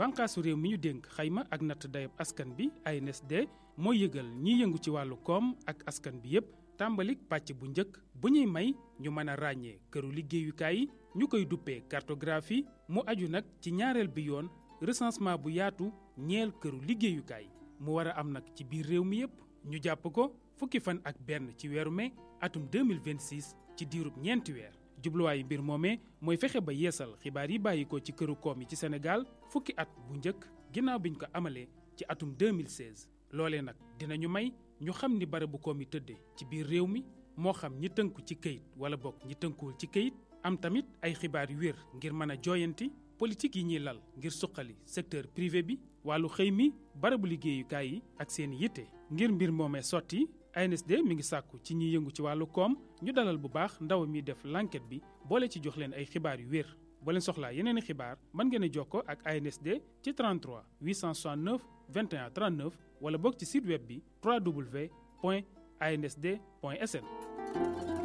bànqaasu réew mi ñu dénk xayma ak natt dayab askan bi ANSD moo yëgal ñiy yëngu ci wàllu koom ak askan bi yépp tàmbalik pàcc bu njëkk bu ñuy may ñu mën a ràññee këru liggéeyukaay yi ñu koy duppee cartographie mu aju nag ci ñaareel bi yoon recensement bu yaatu ñeel këru liggéeyukaay mu war a am nag ci biir réew mi yépp ñu jàpp ko fukki fan ak benn ci weeru mai atum 2026 ci diirub ñeenti weer jubluwaayu mbir moomee mooy fexe ba yeesal xibaar yi bàyyi ko ci këru koom yi ci Sénégal fukki at bu njëkk ginnaaw biñ ko amalee ci atum 2016 loolee nag dinañu may ñu xam ni barabu koom yi tëddee ci biir réew mi moo xam ñi tënku ci këyit wala bokk ñi tënkuwul ci këyit am tamit ay xibaar yu wér ngir mën a jooyanti politique yi ñuy lal ngir suqali secteur privé bi wàllu xëy mi barabu liggéeyukaay yi ak seen yitte ngir mbir moomee sotti ANSD mi ngi sàkku ci ñiy yëngu ci wàllu koom ñu dalal bu baax ndaw mi def l'enquête bi boole ci jox leen ay xibaar yu wér boo leen soxlaa yeneen i xibaar mën ngeen a jokkoo ak ANSD ci 33 869 21 39 wala boog ci site web bi www.ansd.sn.